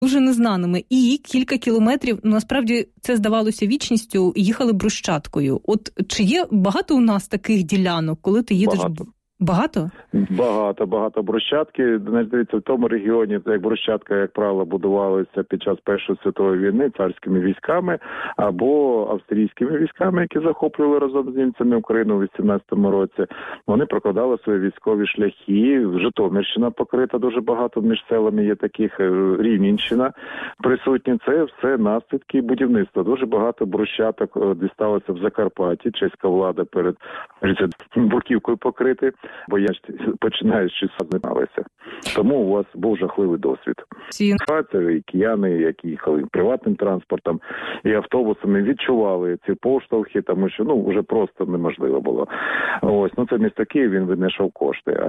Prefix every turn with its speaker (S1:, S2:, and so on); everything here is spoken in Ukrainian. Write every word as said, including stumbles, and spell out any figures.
S1: дуже незнаними. І кілька кілометрів, ну, насправді, це здавалося вічністю, їхали брусчаткою. От чи є багато у нас таких ділянок, коли ти їдеш...
S2: Багато.
S1: Багато?
S2: Багато, багато брусчатки. Дивіться, в тому регіоні, як брусчатка, як правило, будувалася під час Першої світової війни царськими військами або австрійськими військами, які захоплювали разом з німцями Україну у вісімнадцятому році. Вони прокладали свої військові шляхи. Житомирщина покрита дуже багато, між селами є таких, Рівненщина присутні. Це все наслідки будівництва. Дуже багато брусчаток дісталося в Закарпатті. Чеська влада перед Бурківкою покрити. Бо я починаючи займалися. Тому у вас був жахливий досвід. Це і кияни, які їхали приватним транспортом, і автобусами, відчували ці поштовхи, тому що, ну, вже просто неможливо було. Ось, ну, це місто Київ, він винайшов кошти.